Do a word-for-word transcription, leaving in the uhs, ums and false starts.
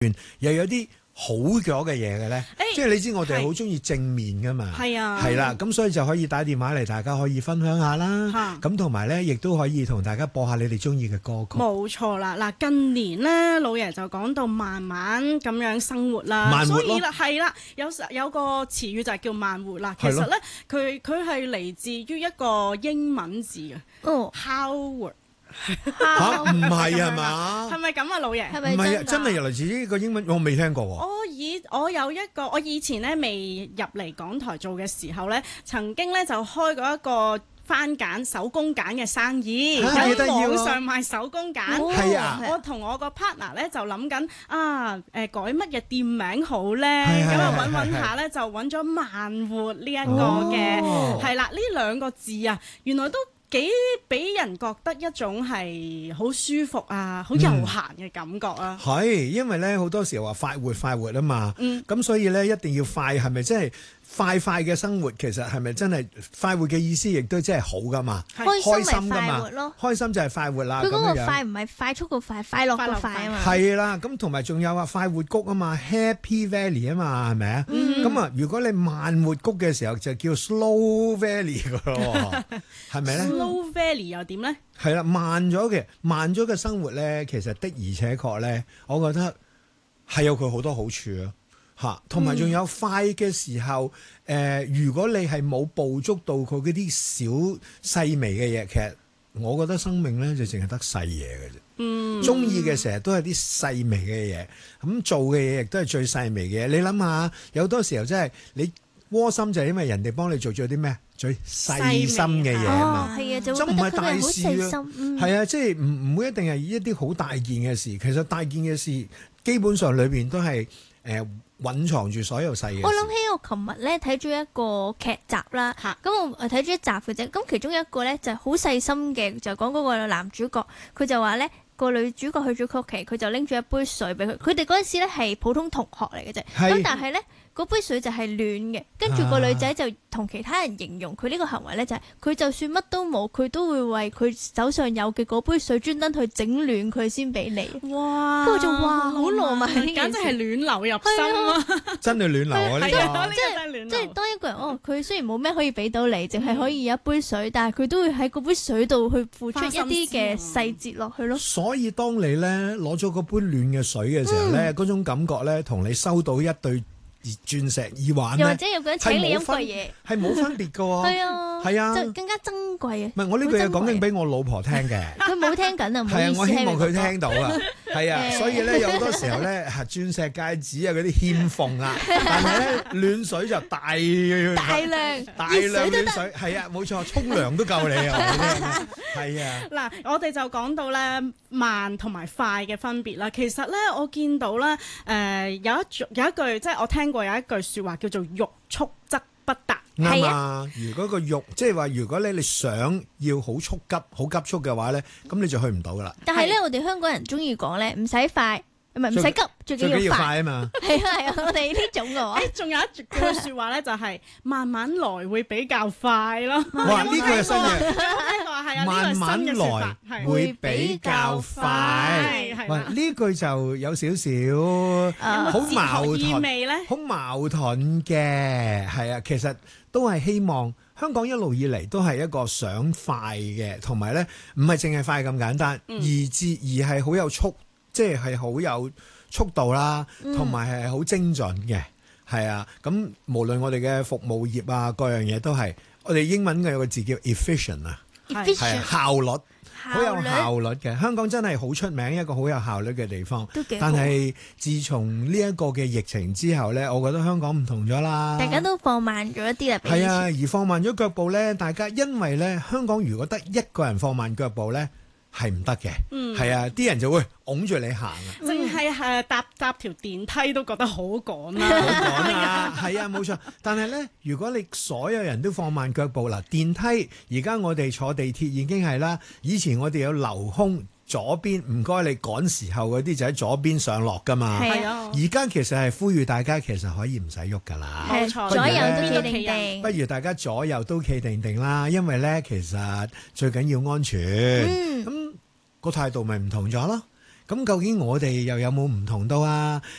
又有啲好咗嘅嘢嘅咧，即係你知我哋好中意正面噶嘛， 係啊， 係啦，咁所以就可以打電話嚟，大家可以分享下啦。咁同埋咧，亦都可以同大家播下你哋中意嘅歌曲。 冇錯啦，嗱，近年咧，老爺就講到慢慢咁樣生活啦， 慢活咯， 所以啦，係啦，有有個詞語就係叫慢活啦。其實咧，佢佢係嚟自於一個英文字嘅，哦 ，Howard。 嚇唔係係嘛？ 係咪咁啊，老爺？ 唔係啊，真係由來自呢個英文，我未聽過喎。 我以我有一個，我以前咧未入嚟港台做嘅時候咧，曾經咧就開過一個番梘手工梘嘅生意，喺網上賣手工梘。 係啊， 我同我個 partner 咧就諗緊啊，誒改乜嘢店名好咧？咁啊揾揾下咧，就揾咗慢活呢一個嘅，係啦，呢兩個字啊，原來都幾俾人覺得一種係好舒服啊，好悠閒嘅感覺啊。 係、嗯，因為咧好多時候話快活快活啊嘛，咁、嗯、所以咧一定要快，係咪真係快快嘅生活？其實係咪真係快活嘅意思，亦都真係好噶嘛？ 開心咪快活咯， 開心就係快活啦。 佢嗰個快唔係快速個快，快樂個快啊嘛。係啦，咁同埋仲有啊快活谷啊嘛 ，Happy Valley 啊嘛，係咪啊？咁啊、嗯，如果你慢活谷嘅時候就叫 Slow Valley 噶咯，係咪咧？ Slow Valley 又點咧？ 係啦，慢咗嘅，慢咗嘅生活咧，其實的而且確咧，我覺得係有佢好多好處啊！嚇，同埋仲有快嘅時候，誒、呃，如果你係冇捕捉到佢嗰啲小細微嘅嘢，其實我覺得生命咧就淨係得細嘢嘅啫。嗯，中意嘅成日都係啲細微嘅嘢，咁做嘅嘢亦都係最細微嘅嘢。你諗下，有好多時候真係你窩心就係因為人哋幫你做咗啲咩？最細心嘅嘢啊嘛， 係啊，就會覺得佢哋好細心。 係啊，即係唔唔會一定係一啲好大件嘅事。其實大件嘅事基本上裏邊都係誒隱藏住所有細嘅事。 我諗起我琴日咧睇咗一個劇集啦，咁我睇咗一集嘅啫。咁其中一個咧就係好細心嘅，就講嗰個男主角，佢就話咧個女主角去咗佢屋企，佢就拎住一杯水俾佢。佢哋嗰陣時咧係普通同學嚟嘅啫，咁但係咧。嗰杯水就係暖嘅，跟住個女仔就同其他人形容佢呢個行為咧，就係佢就算乜都冇，佢都會為佢手上有嘅嗰杯水專登去整暖佢先俾你。哇！跟住就哇，好浪漫， 簡直係暖流入心啊！ 真係暖流啊！呢個即係即係當一個人哦，佢雖然冇咩可以俾到你，淨係可以有一杯水，但係佢都會喺嗰杯水度去付出一啲嘅細節落去咯。 所以當你咧攞咗嗰杯暖嘅水嘅時候咧，嗰種感覺咧，同你收到一對鑽石耳環咧， 又或者有個人請你飲貴嘢， 係冇分別噶喎。係啊，係啊，就更加珍貴啊。 唔係我呢句嘢講緊俾我老婆聽嘅， 佢冇聽緊啊，唔好意思。係啊， 我希望佢聽到啊。係啊，所以咧有好多時候咧，鑽石戒指啊嗰啲欠奉啊，但係咧暖水就大大量大量暖水，係啊，冇錯，沖涼都夠你啊。係啊。 嗱，我哋就講到咧慢同埋快嘅分別啦。其實咧，我見到咧，誒有一有一句即係我聽過有一句説話叫做欲速則不達。 啱啊！如果個欲即係話，如果咧你想要好速急、好急速嘅話咧，咁你就去唔到噶啦。 但係咧，我哋香港人中意講咧，唔使快，唔係唔使急，最緊要快啊嘛。 係啊係啊，我哋呢種嘅話， 誒仲有一句説話咧，就係慢慢來會比較快咯。 哇！呢個係新嘅。 慢慢來會比較快。喂，呢句就有少少好矛盾，好矛盾嘅。係啊，其實都係希望香港一路以嚟都係一個想快嘅，同埋咧唔係淨係快咁簡單，嗯、而至而係好有速，即係係好有速度啦，同埋係好精準嘅。係啊，咁無論我哋嘅服務業啊，各樣嘢都係，我哋英文嘅有個字叫 efficient 啊。係效率，好有效率嘅。香港真係好出名一個好有效率嘅地方。但係自從呢一個嘅疫情之後呢，我覺得香港唔同咗啦。 大家都放慢咗一啲啦。 係啊，而放慢咗腳步呢，大家因為呢，香港如果得一個人放慢腳步呢，係唔得嘅。嗯，係啊，啲人就會擁住你行啊。 淨係誒搭搭條電梯都覺得好趕啦。 好趕啊，係啊，冇錯。但係咧，如果你所有人都放慢腳步啦，電梯而家我哋坐地鐵已經係啦。以前我哋有留空左邊，唔該你趕時候嗰啲就喺左邊上落噶嘛。係啊。而家其實係呼籲大家其實可以唔使喐噶啦。 冇錯， 左右都企定定。 不如大家左右都企定定啦，因為咧其實最緊要安全。嗯。咁個態度咪唔同咗咯。 咁究竟我哋又有冇唔同到啊？